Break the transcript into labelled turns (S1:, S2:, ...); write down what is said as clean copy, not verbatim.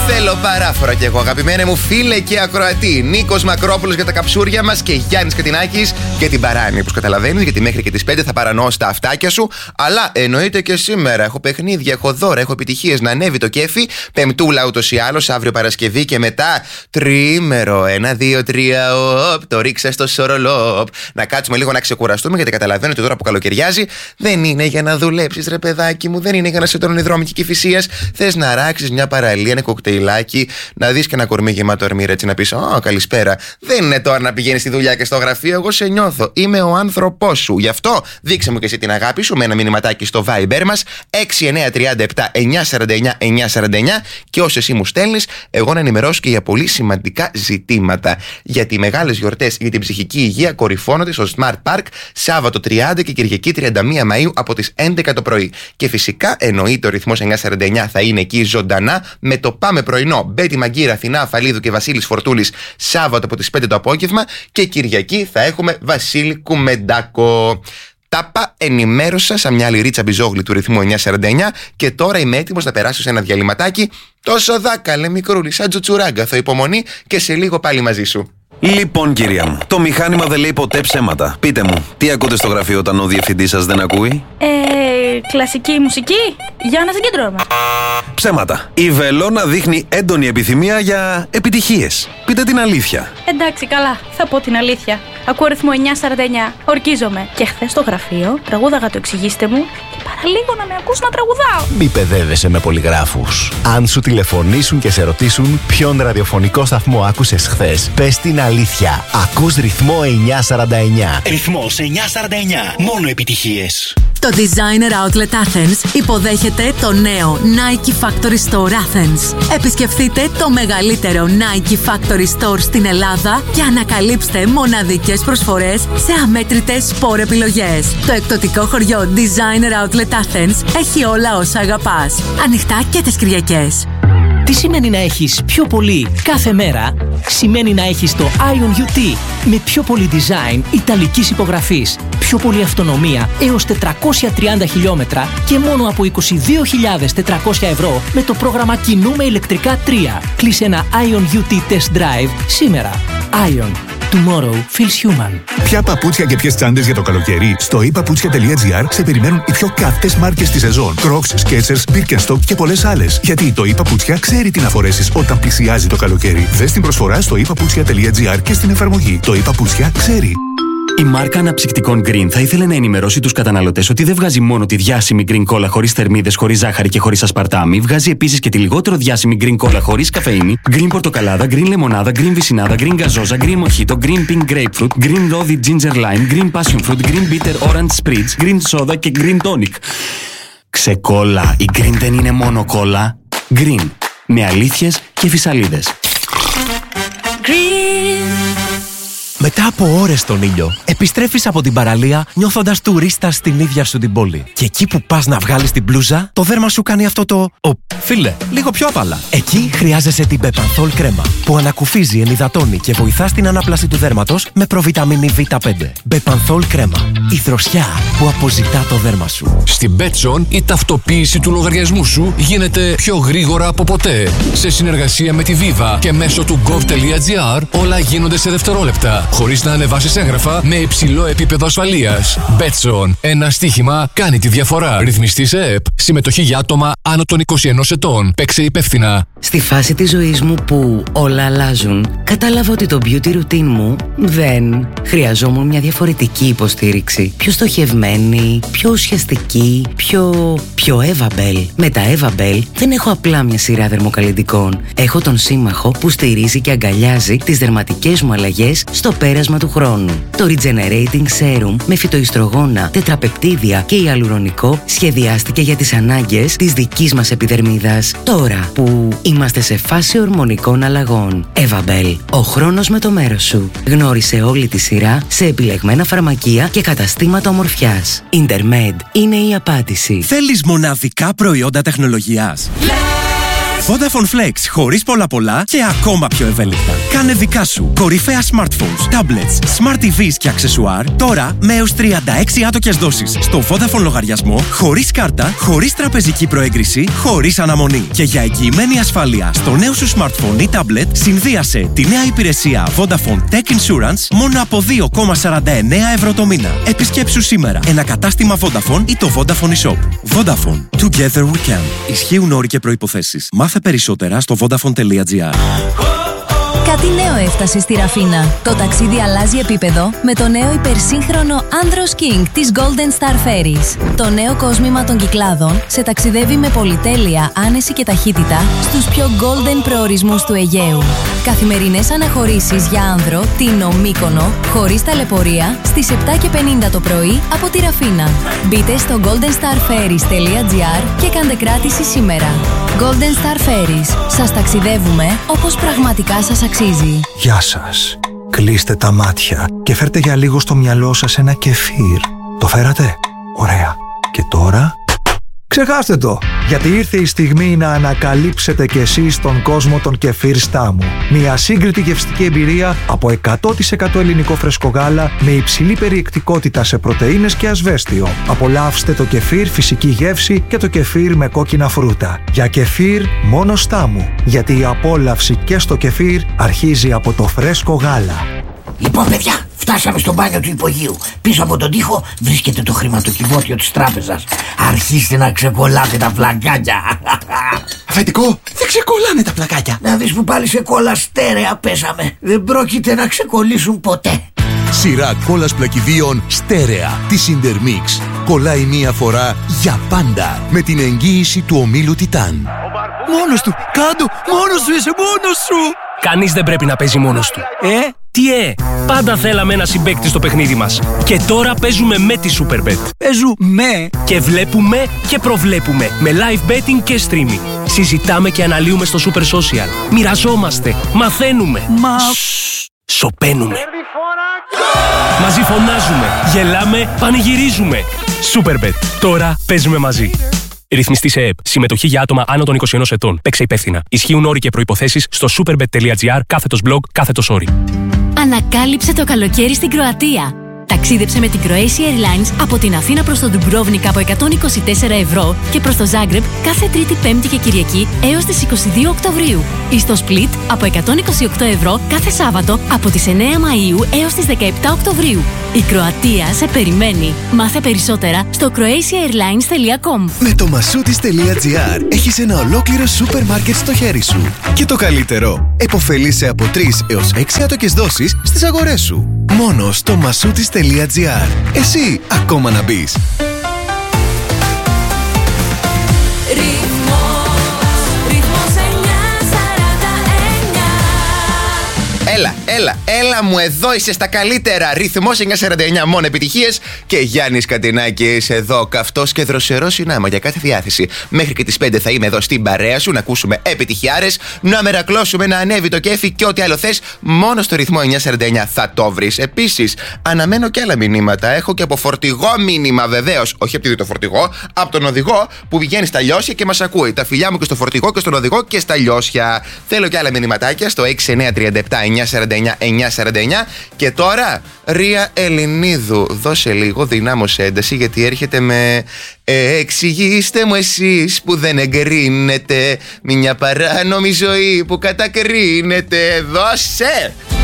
S1: Θέλω παράφορα κι εγώ, αγαπημένε μου φίλε και ακροατή. Νίκος Μακρόπουλος για τα καψούρια μας και Γιάννης Κατινάκης για την παράνοια. Όπως καταλαβαίνεις, γιατί μέχρι και τις 5 θα παρανοώ στα αυτάκια σου. Αλλά εννοείται και σήμερα. Έχω παιχνίδια, έχω δώρα, έχω επιτυχίες. Να ανέβει το κέφι. Πεμπτούλα ούτως ή άλλως, αύριο Παρασκευή και μετά τριήμερο. 1, 2, 3, οπ. Το ρίξα στο σορολόπ. Να κάτσουμε λίγο να ξεκουραστούμε, γιατί καταλαβαίνω ότι τώρα που καλοκαιριάζει δεν είναι για να δουλέψεις, ρε παιδάκι μου. Δεν είναι για να σε τρώνε οι δρόμοι Κηφισίας. Θες να ράξεις μια παραλία, ένα κοκτέιλάκι, να δεις και ένα κορμί γεμάτο αρμύρα, έτσι να πεις: «Ω, καλησπέρα». Δεν είναι τώρα να πηγαίνεις στη δουλειά και στο γραφείο. Εγώ σε νιώθω. Είμαι ο άνθρωπός σου. Γι' αυτό δείξε μου και εσύ την αγάπη σου με ένα μηνυματάκι στο Viber μας 6937 949 949 και όσο εσύ μου στέλνεις, εγώ να ενημερώσω και για πολύ σημαντικά ζητήματα. Γιατί οι μεγάλες γιορτές για την ψυχική υγεία κορυφώνονται στο Smart Park Σάββατο 30 και Κυριακή 31 Μαΐου από τις 11 το πρωί. Και φυσικά εννοείται ο ρυθμός 949 θα είναι εκεί ζωντανά με το Πάμε πρωινό. Μπέτη Μαγκύρα, Αθηνά Αφαλίδου και Βασίλης Φορτούλης Σάββατο από τις 5 το απόγευμα και Κυριακή θα έχουμε Βασίλη Κουμεντάκο. Τάπα, ενημέρωσα σαν μια άλλη Ρίτσα Μπιζόγλη του ρυθμού 949 και τώρα είμαι έτοιμος να περάσω σε ένα διαλυματάκι. Τόσο δάκαλε μικρούλη, σαν τζουτσουράγκα, θα υπομονή και σε λίγο πάλι μαζί σου.
S2: Λοιπόν, κυρία μου, το μηχάνημα δεν λέει ποτέ ψέματα. Πείτε μου, τι ακούτε στο γραφείο όταν ο διευθυντής σας δεν ακούει?
S3: Κλασική μουσική, για να συγκεντρώμε.
S2: Ψέματα. Η Βελόνα δείχνει έντονη επιθυμία για επιτυχίες. Πείτε την αλήθεια.
S3: Εντάξει, καλά, θα πω την αλήθεια. Ακούω ρυθμό 949, ορκίζομαι. Και χθες στο γραφείο τραγούδαγα το εξηγήστε μου και παραλίγο να με ακούς να τραγουδάω.
S4: Μη παιδεύεσαι με πολυγράφους. Αν σου τηλεφωνήσουν και σε ρωτήσουν ποιον ραδιοφωνικό σταθμό άκουσες χθες, πες την αλήθεια. Ακούς ρυθμό 949.
S5: Ρυθμός 949. Μόνο επιτυχίες.
S6: Το Designer Outlet Athens υποδέχεται το νέο Nike Factory Store Athens. Επισκεφτείτε το μεγαλύτερο Nike Factory Store στην Ελλάδα και ανακαλύψτε μοναδικές προσφορές σε αμέτρητες σπορ επιλογές. Το εκπτωτικό χωριό Designer Outlet Athens έχει όλα όσα αγαπάς. Ανοιχτά και τις Κυριακές.
S7: Τι σημαίνει να έχεις πιο πολύ κάθε μέρα? Σημαίνει να έχεις το Ion UT με πιο πολύ design ιταλικής υπογραφής, πιο πολύ αυτονομία έως 430 χιλιόμετρα και μόνο από 22.400 ευρώ με το πρόγραμμα Κινούμε ηλεκτρικά 3. Κλείσε ένα Ion UT Test Drive σήμερα. Ion. Tomorrow feels human.
S8: Ποια παπούτσια και ποιες τσάντες για το καλοκαίρι? Στο ePaputsια.gr σε περιμένουν οι πιο καυτές μάρκες της σεζόν. Crocs, Skechers, Birkenstock και πολλές άλλες. Γιατί το ePaputsια ξέρει τι να φορέσεις όταν πλησιάζει το καλοκαίρι. Δες την προσφορά στο ePaputsια.gr και στην εφαρμογή. Το ePaputsια ξέρει.
S9: Η μάρκα αναψυκτικών Green θα ήθελε να ενημερώσει τους καταναλωτές ότι δεν βγάζει μόνο τη διάσημη Green Cola χωρίς θερμίδες, χωρίς ζάχαρη και χωρίς ασπαρτάμι, βγάζει επίσης και τη λιγότερο διάσημη Green Cola χωρίς καφεΐνη, Green Πορτοκαλάδα, Green Λεμονάδα, Green Βυσινάδα, Green Γκαζόζα, Green Mojito, Green Pink Grapefruit, Green Rosy Ginger Lime, Green Passion Fruit, Green Bitter Orange Spritz, Green Soda και Green Tonic. Ξεκόλα, η Green δεν είναι μόνο κόλλα. Green, με αλήθειες και φυσαλίδες.
S4: Μετά από ώρες στον ήλιο, επιστρέφεις από την παραλία νιώθοντας τουρίστας στην ίδια σου την πόλη. Και εκεί που πας να βγάλεις την μπλούζα, το δέρμα σου κάνει αυτό το φίλε, λίγο πιο απαλά. Εκεί χρειάζεσαι την Bepanthol κρέμα, που ανακουφίζει, ενυδατώνει και βοηθά στην ανάπλαση του δέρματος με προβιταμίνη Β5. Bepanthol κρέμα. Η δροσιά που αποζητά το δέρμα σου.
S10: Στην Betson η ταυτοποίηση του λογαριασμού σου γίνεται πιο γρήγορα από ποτέ. Σε συνεργασία με τη Viva και μέσω του gov.gr όλα γίνονται σε δευτερόλεπτα, χωρίς να ανεβάσεις έγγραφα με υψηλό επίπεδο ασφαλείας. Betson. Ένα στοίχημα κάνει τη διαφορά. Ρυθμιστή σε ΕΕΠ. Συμμετοχή για άτομα άνω των 21 ετών. Παίξε υπεύθυνα.
S11: Στη φάση της ζωής μου που όλα αλλάζουν, κατάλαβα ότι το beauty routine μου δεν χρειαζόμουν μια διαφορετική υποστήριξη. Πιο στοχευμένη, πιο ουσιαστική, πιο Evabel. Με τα Evabel δεν έχω απλά μια σειρά δερμοκαλλυντικών. Έχω τον σύμμαχο που στηρίζει και αγκαλιάζει τις δερματικές μου αλλαγές στο πέρασμα του χρόνου. Το Regenerating Serum με φυτοϊστρογόνα, τετραπεπτίδια και ιαλουρονικό σχεδιάστηκε για τις ανάγκες της δικής μας επιδερμίδας. Τώρα που είμαστε σε φάση ορμονικών αλλαγών. Evabel. Ο χρόνος με το μέρος σου. Γνώρισε όλη τη σειρά σε επιλεγμένα φαρμακεία και καταστήματα ομορφιάς. Intermed είναι η απάντηση.
S4: Θέλεις μοναδικά προϊόντα τεχνολογίας?
S5: Let's
S4: Vodafone Flex, χωρίς πολλά και ακόμα πιο ευέλικτα. Κάνε δικά σου κορυφαία smartphones, tablets, smart TVs και αξεσουάρ τώρα με έως 36 άτοκες δόσεις στο Vodafone λογαριασμό, χωρίς κάρτα, χωρίς τραπεζική προέγκριση, χωρίς αναμονή. Και για εγγυημένη ασφάλεια στο νέο σου smartphone ή tablet, συνδύασε τη νέα υπηρεσία Vodafone Tech Insurance μόνο από 2,49 ευρώ το μήνα. Επισκέψου σήμερα ένα κατάστημα Vodafone ή το Vodafone eShop. Vodafone. Together we can. Ισχύουν όροι και προϋποθέσεις. Μάθε περισσότερα στο vodafone.gr.
S12: Κάτι νέο έφτασε στη Ραφίνα. Το ταξίδι αλλάζει επίπεδο με το νέο υπερσύγχρονο Andros King της Golden Star Ferries. Το νέο κόσμημα των Κυκλάδων σε ταξιδεύει με πολυτέλεια, άνεση και ταχύτητα στους πιο golden προορισμούς του Αιγαίου. Καθημερινές αναχωρήσεις για άνδρο, Τίνο, Μύκονο, χωρίς ταλαιπωρία, στις 7:50 το πρωί από τη Ραφίνα. Μπείτε στο goldenstarferries.gr και κάντε κράτηση σήμερα. Golden Star Ferries. Σας ταξιδεύουμε όπως πραγματικά σας αξίζει.
S13: Γεια σας. Κλείστε τα μάτια και φέρτε για λίγο στο μυαλό σας ένα κεφίρ. Το φέρατε? Ωραία. Και τώρα? Ξεχάστε το, γιατί ήρθε η στιγμή να ανακαλύψετε κι εσείς τον κόσμο των κεφίρ Στάμου. Μια σύγκριτη γευστική εμπειρία από 100% ελληνικό φρέσκο γάλα με υψηλή περιεκτικότητα σε πρωτεΐνες και ασβέστιο. Απολαύστε το κεφίρ φυσική γεύση και το κεφίρ με κόκκινα φρούτα. Για κεφίρ μόνο Στάμου, γιατί η απόλαυση και στο κεφίρ αρχίζει από το φρέσκο γάλα.
S14: Λοιπόν, παιδιά, φτάσαμε στο μπάνιο του υπογείου. Πίσω από τον τοίχο βρίσκεται το χρηματοκιβώτιο της τράπεζας. Αρχίστε να ξεκολλάτε τα πλακάκια.
S15: Αφεντικό, δεν ξεκολλάνε τα πλακάκια.
S14: Να δεις που πάλι σε κόλλα στέρεα πέσαμε. Δεν πρόκειται να ξεκολλήσουν ποτέ.
S16: Σειρά κόλλας πλακιδίων στέρεα της Intermix. Κολλάει μία φορά για πάντα με την εγγύηση του ομίλου Τιτάν.
S15: Μόνος του, κάτω, μόνος σου είσαι, μόνος σου.
S17: Κανείς δεν πρέπει να παίζει μόνος του. Τι πάντα θέλαμε ένα συμπαίκτη στο παιχνίδι μας. Και τώρα παίζουμε με τη Superbet.
S15: Παίζουμε.
S17: Και βλέπουμε και προβλέπουμε με live betting και streaming. Συζητάμε και αναλύουμε στο Super Social. Μοιραζόμαστε, μαθαίνουμε. Σωπαίνουμε. Μαζί φωνάζουμε, γελάμε, πανηγυρίζουμε. Superbet. Τώρα παίζουμε μαζί. Ρυθμιστή σε ΕΕΠ. Συμμετοχή για άτομα άνω των 21 ετών. Παίξε υπεύθυνα. Ισχύουν όροι και προϋποθέσεις στο superbet.gr/blog/όροι.
S18: Ανακάλυψε το καλοκαίρι στην Κροατία. Ταξίδεψε με την Croatia Airlines από την Αθήνα προς τον Ντουμπρόβνικα από 124 ευρώ και προς το Ζάγκρεπ κάθε Τρίτη, Πέμπτη και Κυριακή έως τις 22 Οκτωβρίου. Ή στο Σπλίτ από 128 ευρώ κάθε Σάββατο από τις 9 Μαΐου έως τις 17 Οκτωβρίου. Η Κροατία σε περιμένει. Μάθε περισσότερα στο croatiaairlines.com.
S19: Με το masoutis.gr έχεις ένα ολόκληρο σούπερ μάρκετ στο χέρι σου. Και το καλύτερο, επωφελείσαι από 3 έως 6 άτοκες δόσεις στις αγορές σου. Μόνο στο masoutis.gr. Εσύ ακόμα να μπεις.
S1: Έλα μου, εδώ είσαι στα καλύτερα. Ρυθμός 949, μόνο επιτυχίες. Και Γιάννης Κατινάκης εδώ, καυτός και δροσερός συνάμα για κάθε διάθεση. Μέχρι και τις 5 θα είμαι εδώ στην παρέα σου να ακούσουμε επιτυχιάρες, να μερακλώσουμε, να ανέβει το κέφι και ό,τι άλλο θες. Μόνο στο ρυθμό 949 θα το βρεις. Επίσης, αναμένω και άλλα μηνύματα. Έχω και από φορτηγό μήνυμα, βεβαίως. Όχι από το φορτηγό, από τον οδηγό που πηγαίνει στα Λιώσια και μας ακούει. Τα φιλιά μου και στο φορτηγό και στον οδηγό και στα Λιώσια. Θέλω και άλλα μηνυματάκια στο 6937-949-949. Και τώρα, Ρία Ελληνίδου, δώσε λίγο, δυνάμωσε ένταση, γιατί έρχεται με εξηγήστε μου εσείς που δεν εγκρίνετε μια παράνομη ζωή που κατακρίνετε. Δώσε!